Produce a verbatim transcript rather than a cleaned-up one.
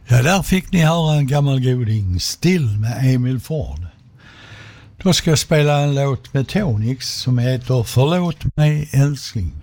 Ja, där fick ni höra en gammal goding, Still med Emil Ford. Då ska jag spela en låt med Tonix som heter Förlåt mig älskling.